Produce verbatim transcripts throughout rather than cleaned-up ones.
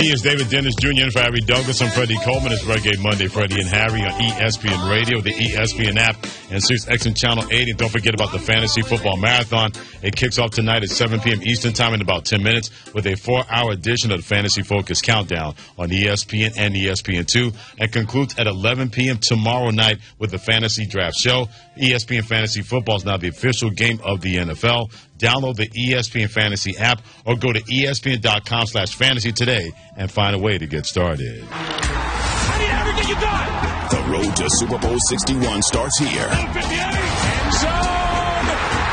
He is David Dennis Junior and for Harry Douglas. I'm Freddie Coleman. It's Reggae Monday, Freddie and Harry on E S P N Radio, the E S P N app, and six X and Channel eight. And don't forget about the Fantasy Football Marathon. It kicks off tonight at seven p.m. Eastern Time in about ten minutes with a four-hour edition of the Fantasy Focus Countdown on E S P N and E S P N two, and concludes at eleven p.m. tomorrow night with the Fantasy Draft Show. E S P N Fantasy Football is now the official game of the N F L. Download the E S P N Fantasy app or go to E S P N dot com slash fantasy today and find a way to get started. I need everything you got. The road to Super Bowl sixty-one starts here. End zone.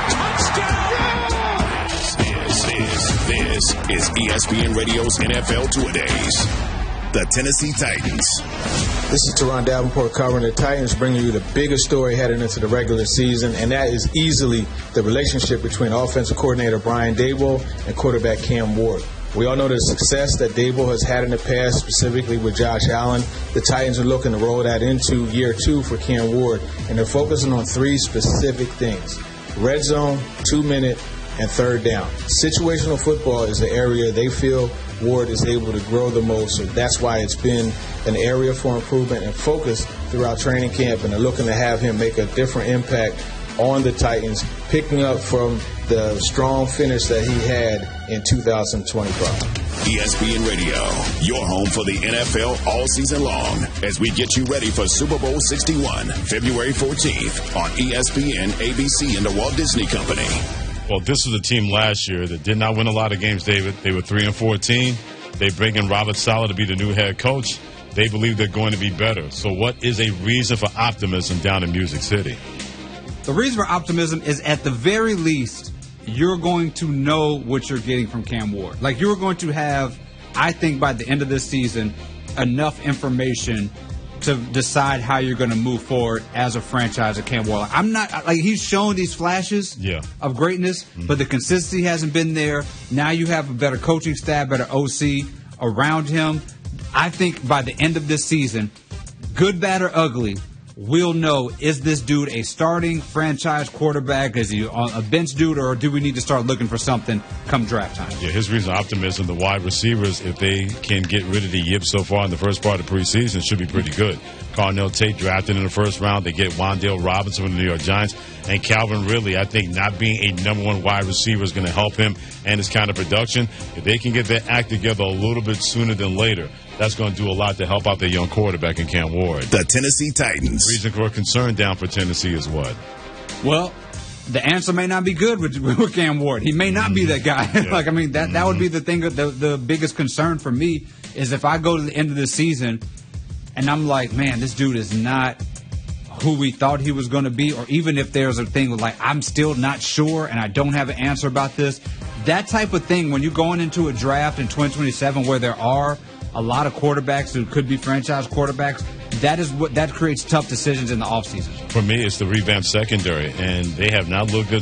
Touchdown. This, this, this is E S P N Radio's N F L Two-A-Days. The Tennessee Titans. This is Teron Davenport covering the Titans, bringing you the biggest story heading into the regular season, and that is easily the relationship between offensive coordinator Brian Daboll and quarterback Cam Ward. We all know the success that Daboll has had in the past, specifically with Josh Allen. The Titans are looking to roll that into year two for Cam Ward, and they're focusing on three specific things: red zone, two-minute, and third down. Situational football is the area they feel Ward is able to grow the most, so that's why it's been an area for improvement and focus throughout training camp, and they're looking to have him make a different impact on the Titans, picking up from the strong finish that he had in two thousand twenty-five. E S P N Radio, your home for the N F L all season long, as we get you ready for Super Bowl sixty-one, February fourteenth on E S P N, A B C, and the Walt Disney Company. Well, this was a team last year that did not win a lot of games, David. They were three and fourteen. They bring in Robert Saleh to be the new head coach. They believe they're going to be better. So what is a reason for optimism down in Music City? The reason for optimism is, at the very least, you're going to know what you're getting from Cam Ward. Like, you're going to have, I think, by the end of this season, enough information to decide how you're going to move forward as a franchise at Cam Ward. I'm not, like, he's shown these flashes yeah. of greatness, mm-hmm. but the consistency hasn't been there. Now you have a better coaching staff, better O C around him. I think by the end of this season, good, bad, or ugly, we'll know, is this dude a starting franchise quarterback? Is he a bench dude, or do we need to start looking for something come draft time? Yeah, his reason for optimism, the wide receivers, if they can get rid of the yips so far in the first part of preseason, should be pretty good. Carnell Tate drafted in the first round. They get Wan'Dale Robinson from the New York Giants. And Calvin Ridley, I think not being a number one wide receiver is going to help him and his kind of production. If they can get their act together a little bit sooner than later, that's going to do a lot to help out their young quarterback in Cam Ward. The Tennessee Titans. Reason for concern down for Tennessee is what? Well, the answer may not be good with, with Cam Ward. He may not be that guy. Yeah. like, I mean, that, that would be the thing. The, the biggest concern for me is if I go to the end of the season and I'm like, man, this dude is not who we thought he was going to be, or even if there's a thing with, like, I'm still not sure and I don't have an answer about this. That type of thing, when you're going into a draft in twenty twenty-seven where there are a lot of quarterbacks who could be franchise quarterbacks, that is what that creates tough decisions in the offseason. For me, it's the revamped secondary, and they have not looked good